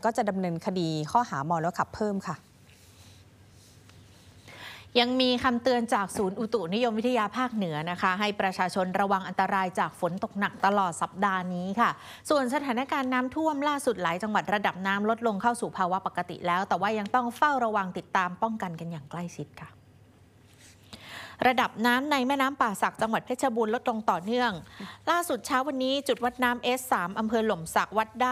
ก็จะดำเนินคดีข้อหาเมาแล้วขับเพิ่มค่ะยังมีคำเตือนจากศูนย์อุตุนิยมวิทยาภาคเหนือนะคะให้ประชาชนระวังอันตรายจากฝนตกหนักตลอดสัปดาห์นี้ค่ะส่วนสถานการณ์น้ำท่วมล่าสุดหลายจังหวัดระดับน้ำลดลงเข้าสู่ภาวะปกติแล้วแต่ว่ายังต้องเฝ้าระวังติดตามป้องกันกันอย่างใกล้ชิดค่ะระดับน้ำในแม่น้ำป่าสักจังหวัดเพชรบูรณ์ลดลงต่อเนื่องล่าสุดเช้าวันนี้จุดวัดน้ำ S3 อำเภอหล่มสักวัดได้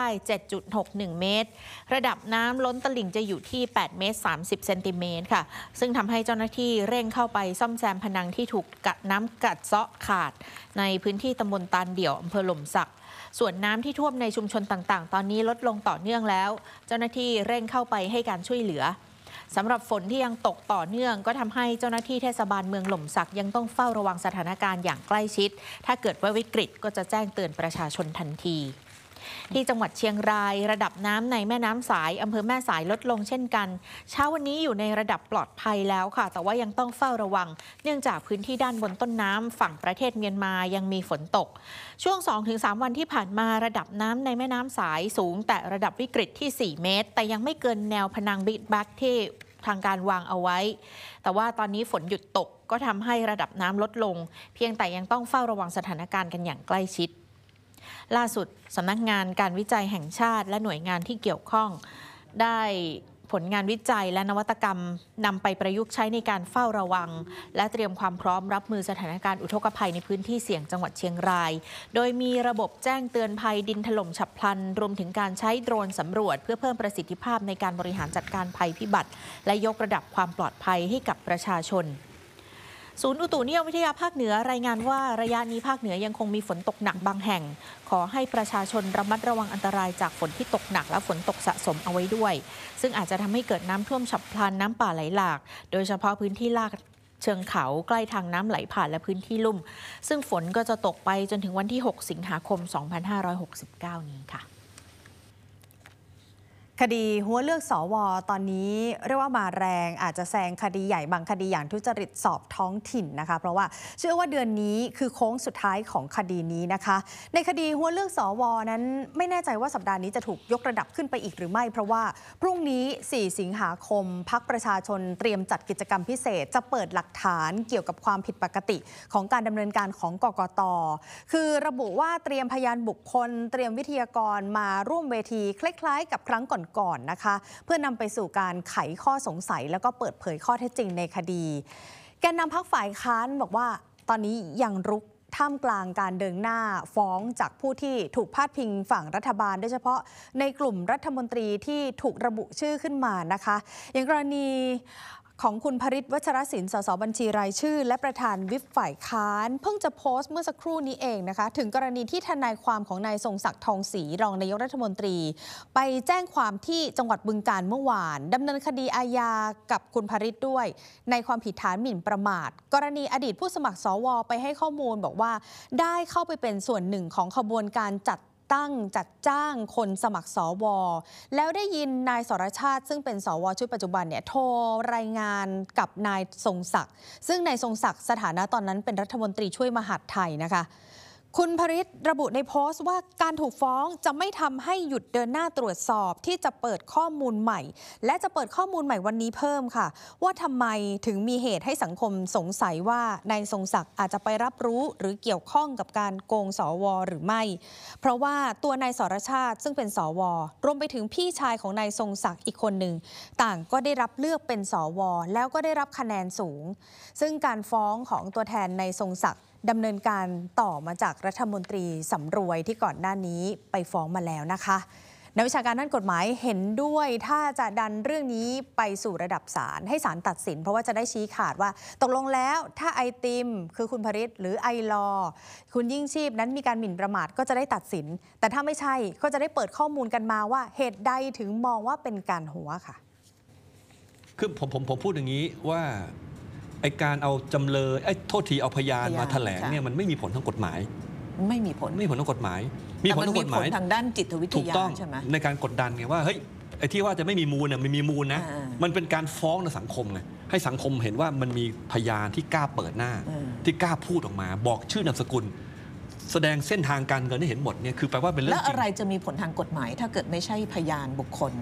7.61 เมตรระดับน้ำล้นตลิ่งจะอยู่ที่ 8 เมตร 30 เซนติเมตรค่ะซึ่งทำให้เจ้าหน้าที่เร่งเข้าไปซ่อมแซมพนังที่ถูกน้ำกัดเซาะขาดในพื้นที่ตำบลตาลเดี่ยวอำเภอหล่มสักส่วนน้ำที่ท่วมในชุมชนต่างๆตอนนี้ลดลงต่อเนื่องแล้วเจ้าหน้าที่เร่งเข้าไปให้การช่วยเหลือสำหรับฝนที่ยังตกต่อเนื่องก็ทำให้เจ้าหน้าที่เทศบาลเมืองหล่มสักยังต้องเฝ้าระวังสถานการณ์อย่างใกล้ชิดถ้าเกิดว่าวิกฤตก็จะแจ้งเตือนประชาชนทันทีที่จังหวัดเชียงรายระดับน้ำในแม่น้ำสายอำเภอแม่สายลดลงเช่นกันเช้าวันนี้อยู่ในระดับปลอดภัยแล้วค่ะแต่ว่ายังต้องเฝ้าระวังเนื่องจากพื้นที่ด้านบนต้นน้ำฝั่งประเทศเมียนมายังมีฝนตกช่วง 2-3 วันที่ผ่านมาระดับน้ำในแม่น้ำสายสูงแต่ระดับวิกฤตที่4 เมตรแต่ยังไม่เกินแนวพนังบิ๊กแบ็กที่ทางการวางเอาไว้แต่ว่าตอนนี้ฝนหยุดตกก็ทำให้ระดับน้ำลดลงเพียงแต่ยังต้องเฝ้าระวังสถานการณ์กันอย่างใกล้ชิดล่าสุดสำนักงานการวิจัยแห่งชาติและหน่วยงานที่เกี่ยวข้องได้ผลงานวิจัยและนวัตกรรมนำไปประยุกต์ใช้ในการเฝ้าระวังและเตรียมความพร้อมรับมือสถานการณ์อุทกภัยในพื้นที่เสี่ยงจังหวัดเชียงรายโดยมีระบบแจ้งเตือนภัยดินถล่มฉับพลันรวมถึงการใช้โดรนสำรวจเพื่อเพิ่มประสิทธิภาพในการบริหารจัดการภัยพิบัติและยกระดับความปลอดภัยให้กับประชาชนศูนย์อุตุนิยมวิทยาภาคเหนือรายงานว่าระยะนี้ภาคเหนือยังคงมีฝนตกหนักบางแห่งขอให้ประชาชนระมัดระวังอันตรายจากฝนที่ตกหนักและฝนตกสะสมเอาไว้ด้วยซึ่งอาจจะทำให้เกิดน้ำท่วมฉับพลันน้ำป่าไหลหลากโดยเฉพาะพื้นที่ลาดเชิงเขาใกล้ทางน้ำไหลผ่านและพื้นที่ลุ่มซึ่งฝนก็จะตกไปจนถึงวันที่ 6 สิงหาคม 2569 นี้ค่ะคดีหัวเลือกสว.ตอนนี้เรียกว่ามาแรงอาจจะแซงคดีใหญ่บางคดีอย่างทุจริตสอบท้องถิ่นนะคะเพราะว่าเชื่อว่าเดือนนี้คือโค้งสุดท้ายของคดีนี้นะคะในคดีหัวเลือกสว.นั้นไม่แน่ใจว่าสัปดาห์นี้จะถูกยกระดับขึ้นไปอีกหรือไม่เพราะว่าพรุ่งนี้ 4 สิงหาคมพรรคประชาชนเตรียมจัดกิจกรรมพิเศษจะเปิดหลักฐานเกี่ยวกับความผิดปกติของการดำเนินการของกกต.คือระบุว่าเตรียมพยานบุคคลเตรียมวิทยากรมาร่วมเวทีคล้ายๆกับครั้งก่อนๆนะคะเพื่อนำไปสู่การไขข้อสงสัยแล้วก็เปิดเผยข้อเท็จจริงในคดีแกนนำพรรคฝ่ายค้านบอกว่าตอนนี้ยังรุกท่ามกลางการเดินหน้าฟ้องจากผู้ที่ถูกพาดพิงฝั่งรัฐบาลโดยเฉพาะในกลุ่มรัฐมนตรีที่ถูกระบุชื่อขึ้นมานะคะอย่างกรณีของคุณพริษ วัชรศิลป์ สสบัญชีรายชื่อและประธานวิปฝ่ายค้านเพิ่งจะโพสต์เมื่อสักครู่นี้เองนะคะถึงกรณีที่ทนายความของนายทรงศักดิ์ทองศรีรองนายกรัฐมนตรีไปแจ้งความที่จังหวัดบึงกาฬเมื่อวานดำเนินคดีอาญากับคุณพริษด้วยในความผิดฐานหมิ่นประมาทกรณีอดีตผู้สมัครสว.ไปให้ข้อมูลบอกว่าได้เข้าไปเป็นส่วนหนึ่งของขบวนการจัดจ้างคนสมัครสว.แล้วได้ยินนายสรชาติซึ่งเป็นสว.ชุดปัจจุบันเนี่ยโทรรายงานกับนายทรงศักดิ์ซึ่งนายทรงศักดิ์สถานะตอนนั้นเป็นรัฐมนตรีช่วยมหาดไทยนะคะคุณพริษระบุในโพสต์ว่าการถูกฟ้องจะไม่ทำให้หยุดเดินหน้าตรวจสอบที่จะเปิดข้อมูลใหม่และจะเปิดข้อมูลใหม่วันนี้เพิ่มค่ะว่าทำไมถึงมีเหตุให้สังคมสงสัยว่านายทรงศักดิ์อาจจะไปรับรู้หรือเกี่ยวข้องกับการโกงสว.หรือไม่เพราะว่าตัวนายสรชาติซึ่งเป็นสว.รวมไปถึงพี่ชายของนายทรงศักดิ์อีกคนหนึ่งต่างก็ได้รับเลือกเป็นสว.แล้วก็ได้รับคะแนนสูงซึ่งการฟ้องของตัวแทนนายทรงศักดิ์ดำเนินการต่อมาจากรัฐมนตรีสำรวยที่ก่อนหน้านี้ไปฟ้องมาแล้วนะคะนักวิชาการด้านกฎหมายเห็นด้วยถ้าจะดันเรื่องนี้ไปสู่ระดับศาลให้ศาลตัดสินเพราะว่าจะได้ชี้ขาดว่าตกลงแล้วถ้าไอติมคือคุณพริษหรือไอลอคุณยิ่งชีพนั้นมีการหมิ่นประมาทก็จะได้ตัดสินแต่ถ้าไม่ใช่ก็จะได้เปิดข้อมูลกันมาว่าเหตุใดถึงมองว่าเป็นการหัวค่ะคือผมพูดอย่างนี้ว่าไอการเอาจำเลยโทษทีเอาพยานมาแถลงเนี่ยมันไม่มีผลทางกฎหมายไม่มีผลทางกฎหมายมีผลทางกฎหมายทางด้านจิตวิทยาใช่ไหมในการกดดันไงว่าเฮ้ยไอ้ที่ว่าจะไม่มีมูลเนี่ยมันมีมูลนะมันเป็นการฟ้องในสังคมไงให้สังคมเห็นว่ามันมีพยานที่กล้าเปิดหน้าที่กล้าพูดออกมาบอกชื่อนามสกุลแสดงเส้นทางการเงินให้เห็นหมดเนี่ยคือแปลว่าเป็นเรื่องจริงแล้วอะไรจะมีผลทางกฎหมายถ้าเกิดไม่ใช่พยานบุคคล